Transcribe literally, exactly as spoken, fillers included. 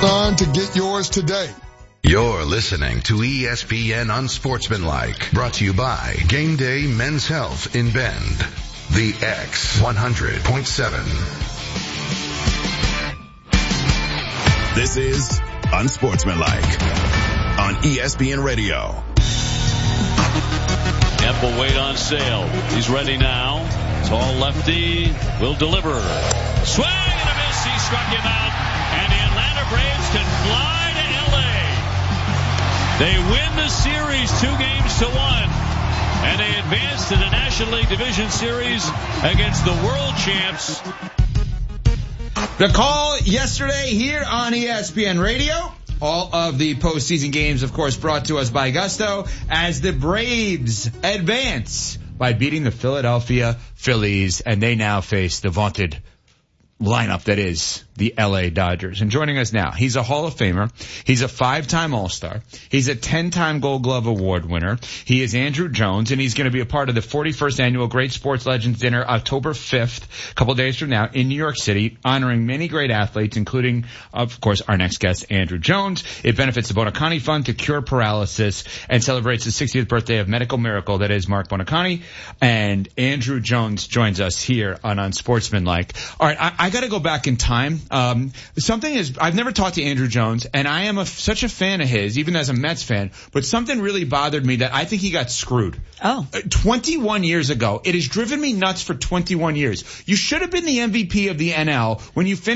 on to get yours today. You're listening to E S P N Unsportsmanlike, brought to you by Game Day Men's Health in Bend. The X one hundred point seven. This is Unsportsmanlike on E S P N Radio. Eppleweight on sale. He's ready now. Tall lefty will deliver. Swing and a miss. He struck him out. And the Atlanta Braves can fly to L A. They win the series two games to one. And they advance to the National League Division Series against the world champs. The call yesterday here on E S P N Radio. All of the postseason games, of course, brought to us by Gusto as the Braves advance by beating the Philadelphia Phillies, and they now face the vaunted lineup that is the L A Dodgers. And joining us now, he's a Hall of Famer. He's a five-time All-Star. He's a ten-time Gold Glove Award winner. He is Andruw Jones, and he's going to be a part of the forty-first Annual Great Sports Legends Dinner October fifth, a couple days from now, in New York City, honoring many great athletes, including, of course, our next guest, Andruw Jones. It benefits the Buoniconti Fund to cure paralysis and celebrates the sixtieth birthday of medical miracle that is Mark Buoniconti. And Andruw Jones joins us here on Unsportsmanlike. All right, I, I got to go back in time. Um, something is, I've never talked to Andruw Jones, and I am a, such a fan of his, even as a Mets fan, but something really bothered me that I think he got screwed. Oh. Uh, twenty-one years ago. It has driven me nuts for twenty-one years. You should have been the M V P of the N L when you finished